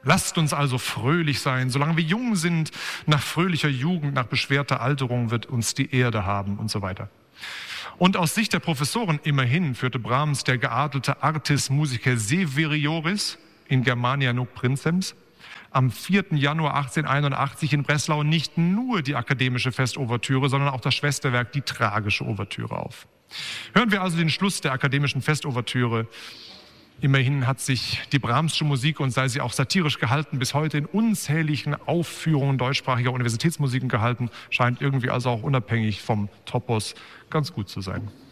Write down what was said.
Lasst uns also fröhlich sein, solange wir jung sind, nach fröhlicher Jugend, nach beschwerter Alterung wird uns die Erde haben und so weiter. Und aus Sicht der Professoren immerhin führte Brahms, der geadelte Artis Musicae Severioris in Germania nunc princeps, am 4. Januar 1881 in Breslau nicht nur die akademische Festouvertüre, sondern auch das Schwesterwerk, die tragische Ouvertüre auf. Hören wir also den Schluss der akademischen Festouvertüre. Immerhin hat sich die Brahmsche Musik, und sei sie auch satirisch gehalten, bis heute in unzähligen Aufführungen deutschsprachiger Universitätsmusiken gehalten, scheint irgendwie also auch unabhängig vom Topos ganz gut zu sein.